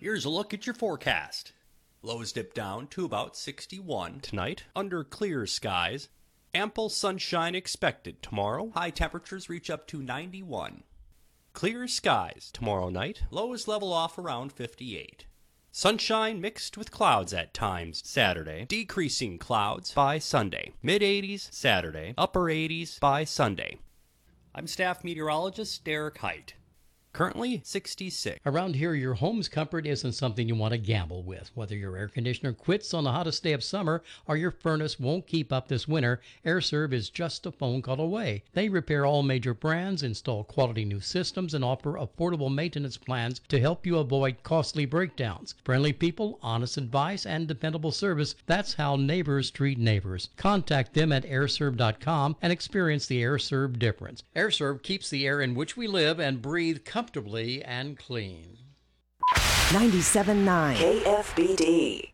Here's a look at your forecast. Lows dip down to about 61 tonight, under clear skies. Ample sunshine expected tomorrow. High temperatures reach up to 91. Clear skies tomorrow night. Lows level off around 58. Sunshine mixed with clouds at times Saturday. Decreasing clouds by Sunday. Mid-80s Saturday. Upper 80s by Sunday. I'm staff meteorologist Derek Height. Currently 66. Around here, your home's comfort isn't something you want to gamble with. Whether your air conditioner quits on the hottest day of summer or your furnace won't keep up this winter, AirServe is just a phone call away. They repair all major brands, install quality new systems, and offer affordable maintenance plans to help you avoid costly breakdowns. Friendly people, honest advice, and dependable service. That's how neighbors treat neighbors. Contact them at airserve.com and experience the AirServe difference. AirServe keeps the air in which we live and breathe comfortably and clean. 97.9 KFBD.